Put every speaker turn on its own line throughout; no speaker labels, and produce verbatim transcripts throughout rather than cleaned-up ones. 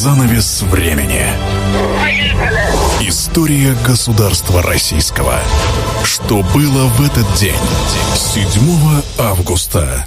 Занавес времени. История государства российского. Что было в этот день? седьмого августа.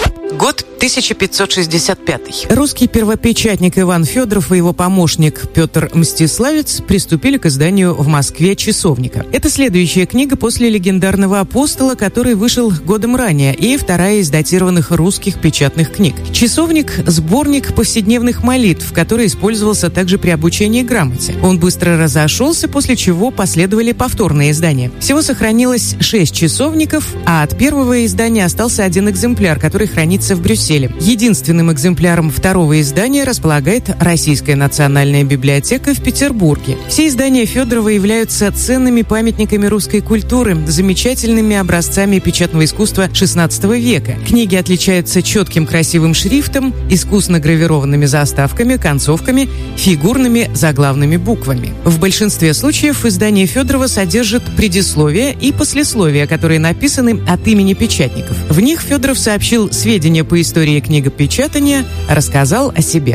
Год тысяча пятьсот шестьдесят пятый.
Русский первопечатник Иван Федоров и его помощник Петр Мстиславец приступили к изданию в Москве «Часовника». Это следующая книга после легендарного «Апостола», который вышел годом ранее, и вторая из датированных русских печатных книг. «Часовник» — сборник повседневных молитв, который использовался также при обучении грамоте. Он быстро разошелся, после чего последовали повторные издания. Всего сохранилось шесть часовников, а от первого издания остался один экземпляр, который хранится в Брюсселе. Единственным экземпляром второго издания располагает Российская национальная библиотека в Петербурге. Все издания Федорова являются ценными памятниками русской культуры, замечательными образцами печатного искусства шестнадцатого века. Книги отличаются четким красивым шрифтом, искусно гравированными заставками, концовками, фигурными заглавными буквами. В большинстве случаев издания Федорова содержат предисловия и послесловия, которые написаны от имени печатников. В них Федоров сообщил сведения по истории книгопечатания, рассказал о себе.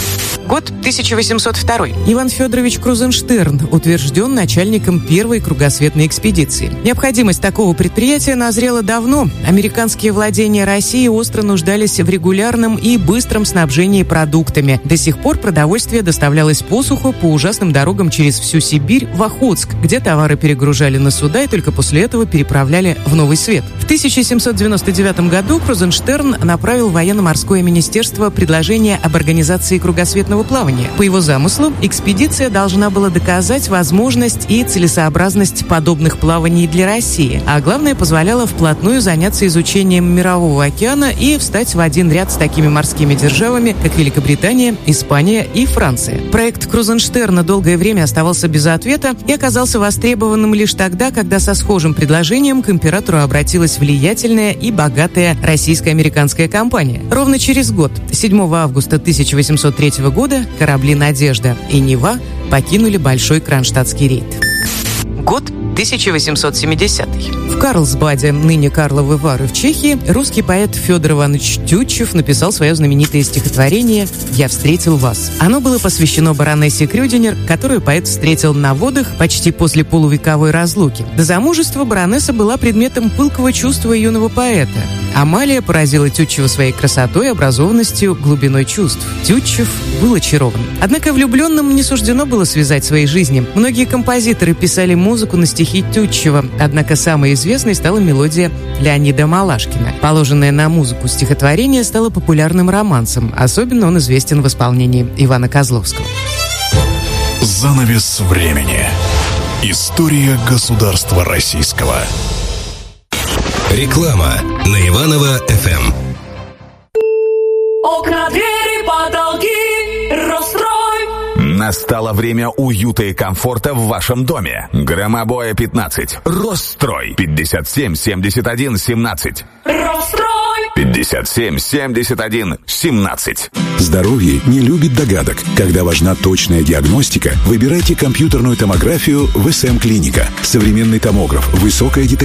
Год тысяча восемьсот второй.
Иван Федорович Крузенштерн утвержден начальником первой кругосветной экспедиции. Необходимость такого предприятия назрела давно. Американские владения России остро нуждались в регулярном и быстром снабжении продуктами. До сих пор продовольствие доставлялось по суху по ужасным дорогам через всю Сибирь в Охотск, где товары перегружали на суда и только после этого переправляли в Новый Свет. В тысяча семьсот девяносто девятом году Крузенштерн направил в военно-морское министерство предложение об организации кругосветного плавания. По его замыслу, экспедиция должна была доказать возможность и целесообразность подобных плаваний для России, а главное, позволяла вплотную заняться изучением Мирового океана и встать в один ряд с такими морскими державами, как Великобритания, Испания и Франция. Проект Крузенштерна долгое время оставался без ответа и оказался востребованным лишь тогда, когда со схожим предложением к императору обратилась влиятельная и богатая российско-американская компания. Ровно через год, седьмого августа тысяча восемьсот третьего года, корабли «Надежда» и «Нева» покинули Большой Кронштадтский рейд.
Год тысяча восемьсот семидесятый.
В Карлсбаде, ныне Карловы Вары в Чехии, русский поэт Федор Иванович Тютчев написал свое знаменитое стихотворение «Я встретил вас». Оно было посвящено баронессе Крюдинер, которую поэт встретил на водах почти после полувековой разлуки. До замужества баронесса была предметом пылкого чувства юного поэта. Амалия поразила Тютчева своей красотой, образованностью, глубиной чувств. Тютчев был очарован. Однако влюбленным не суждено было связать своей жизни. Многие композиторы писали музыку на стихи Тютчева, однако самой известной стала мелодия Леонида Малашкина. Положенное на музыку стихотворение стало популярным романсом. Особенно он известен в исполнении Ивана Козловского.
Занавес времени. История государства российского.
Реклама на Иваново эф эм.
Окна, двери, потолки, Росстрой.
Настало время уюта и комфорта в вашем доме. Громобоя пятнадцать. Росстрой. пятьдесят семь семьдесят один семнадцать.
Росстрой.
пятьдесят семь семьдесят один семнадцать.
Здоровье не любит догадок. Когда важна точная диагностика, выбирайте компьютерную томографию в эс эм Клиника. Современный томограф, высокая детективность.